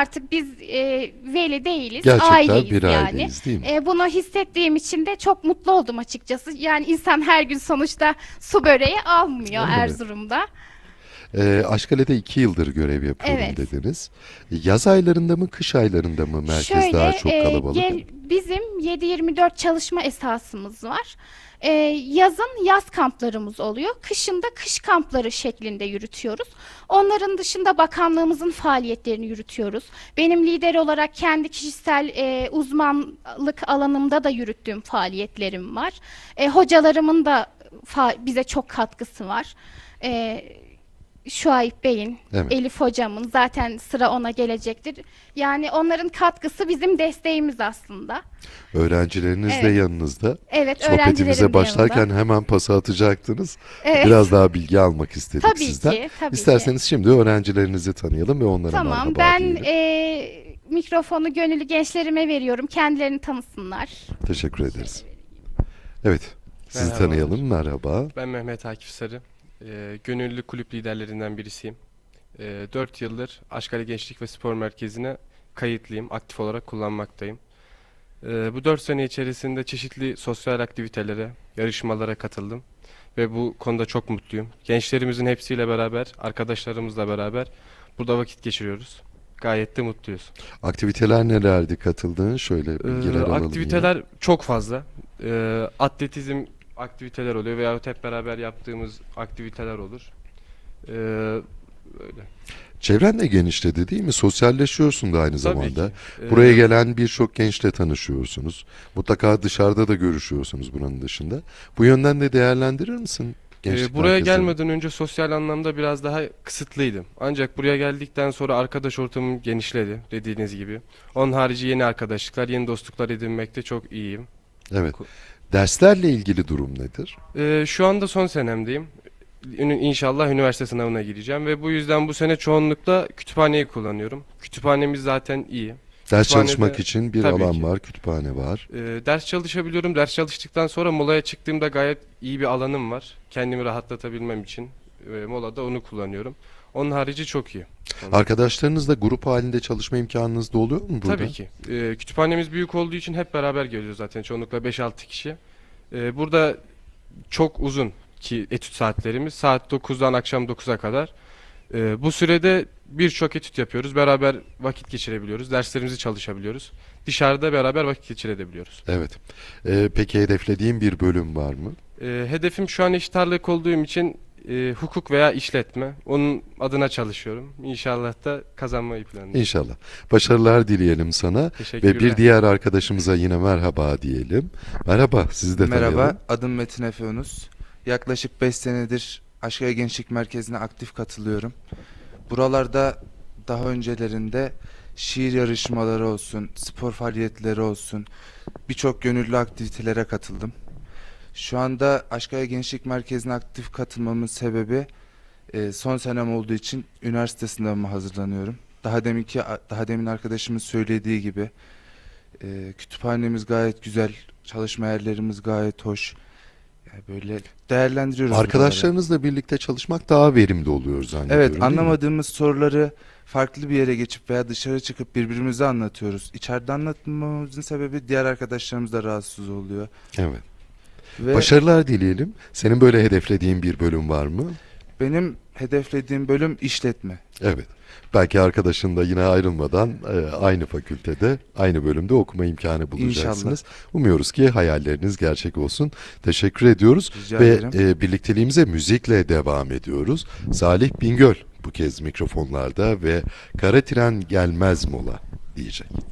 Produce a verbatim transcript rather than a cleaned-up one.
artık biz e, veli değiliz, Gerçekten aileyiz bir yani. aileyiz değil mi? E, bunu hissettiğim için de çok mutlu oldum açıkçası. Yani insan her gün sonuçta su böreği almıyor Evet. Erzurum'da. Ee, Aşkale'de iki yıldır görev yapıyorum Evet. dediniz. Yaz aylarında mı, kış aylarında mı merkez daha Şöyle çok e, kalabalık? gel, bizim yedi yirmi dört çalışma esasımız var. E, yazın yaz kamplarımız oluyor. Kışın da kış kampları şeklinde yürütüyoruz. Onların dışında bakanlığımızın faaliyetlerini yürütüyoruz. Benim lider olarak kendi kişisel e, uzmanlık alanımda da yürüttüğüm faaliyetlerim var. E, hocalarımın da fa- bize çok katkısı var. E, Şuayb Bey'in, Evet. Elif hocamın, zaten sıra ona gelecektir. Yani onların katkısı bizim desteğimiz aslında. Öğrencileriniz de Evet. yanınızda. Evet, Sohbetimize öğrencilerim de başlarken yanında. hemen pası atacaktınız. Evet. Biraz daha bilgi almak istedik Tabii sizden. ki, tabii ki. İsterseniz şimdi öğrencilerinizi tanıyalım ve onlara Tamam, merhaba ben diyelim. e, mikrofonu gönüllü gençlerime veriyorum. Kendilerini tanısınlar. Teşekkür ederiz. Evet, sizi Merhabalar. tanıyalım. Merhaba. Ben Mehmet Akif Sarı. Ee, gönüllü kulüp liderlerinden birisiyim. Ee, dört yıldır Aşkale Gençlik ve Spor Merkezi'ne kayıtlıyım. Aktif olarak kullanmaktayım. Ee, bu dört sene içerisinde çeşitli sosyal aktivitelere, yarışmalara katıldım. Ve bu konuda çok mutluyum. Gençlerimizin hepsiyle beraber, arkadaşlarımızla beraber burada vakit geçiriyoruz. Gayet de mutluyuz. Aktiviteler nelerdi katıldığın? Şöyle Ee, bilgiler alalım yine. aktiviteler çok fazla. Ee, atletizm aktiviteler oluyor veyahut hep beraber yaptığımız aktiviteler olur. Ee, öyle. Çevren de genişledi değil mi? Sosyalleşiyorsun da aynı Tabii zamanda. ki. Ee, Buraya gelen birçok gençle tanışıyorsunuz. Mutlaka dışarıda da görüşüyorsunuz buranın dışında. Bu yönden de değerlendirir misin? e, Gençlik buraya merkezlerini? gelmeden önce sosyal anlamda biraz daha kısıtlıydım. Ancak buraya geldikten sonra arkadaş ortamım genişledi dediğiniz gibi. Onun harici yeni arkadaşlıklar, yeni dostluklar edinmekte çok iyiyim. Evet. Derslerle ilgili durum nedir? Ee, şu anda son senemdeyim. Ünü- İnşallah üniversite sınavına gireceğim ve bu yüzden bu sene çoğunlukla kütüphaneyi kullanıyorum. Kütüphanemiz zaten iyi. Ders Kütüphanede- çalışmak için bir Tabii alan ki. var, kütüphane var. Ee, ders çalışabiliyorum. Ders çalıştıktan sonra molaya çıktığımda gayet iyi bir alanım var. Kendimi rahatlatabilmem için e, molada onu kullanıyorum. Onun harici çok iyi. Arkadaşlarınızla grup halinde çalışma imkanınız da oluyor mu burada? Tabii ki. Ee, kütüphanemiz büyük olduğu için hep beraber geliyoruz zaten. Çoğunlukla beş altı kişi. Ee, burada çok uzun ki etüt saatlerimiz. Saat dokuzdan akşam dokuza kadar. Ee, bu sürede birçok etüt yapıyoruz. Beraber vakit geçirebiliyoruz. Derslerimizi çalışabiliyoruz. Dışarıda beraber vakit geçirebiliyoruz. Evet. Ee, peki hedeflediğin bir bölüm var mı? Ee, hedefim şu an eşit ağırlık olduğum için e, hukuk veya işletme. Onun adına çalışıyorum. İnşallah da kazanmayı planlıyorum. İnşallah. Başarılar dileyelim sana. Teşekkürler. Ve bir diğer arkadaşımıza yine merhaba diyelim. Merhaba, sizi de Merhaba, tanıyalım. adım Metin Efe Yunus. Yaklaşık beş senedir Aşkale Gençlik Merkezi'ne aktif katılıyorum. Buralarda daha öncelerinde şiir yarışmaları olsun, spor faaliyetleri olsun, birçok gönüllü aktivitelere katıldım. Şu anda Aşkale Gençlik Merkezi'ne aktif katılmamın sebebi e, son senem olduğu için üniversite sınavıma hazırlanıyorum. Daha deminki daha demin arkadaşımın söylediği gibi e, kütüphanemiz gayet güzel, çalışma yerlerimiz gayet hoş. Yani böyle değerlendiriyoruz buraları. Arkadaşlarınızla birlikte çalışmak daha verimli oluyor zannediyorum. Evet, değil mi? anlamadığımız soruları farklı bir yere geçip veya dışarı çıkıp birbirimize anlatıyoruz. İçeride anlatmamızın sebebi diğer arkadaşlarımız da rahatsız oluyor. Evet. Ve Başarılar dileyelim. Senin böyle hedeflediğin bir bölüm var mı? benim hedeflediğim bölüm işletme. Evet. Belki arkadaşın da yine ayrılmadan e, aynı fakültede, aynı bölümde okuma imkanı bulacaksınız. Umuyoruz ki hayalleriniz gerçek olsun. Teşekkür ediyoruz. Rica Ve ederim. e, birlikteliğimize müzikle devam ediyoruz. Salih Bingöl bu kez mikrofonlarda ve Kara Tren Gelmez Mola diyecek.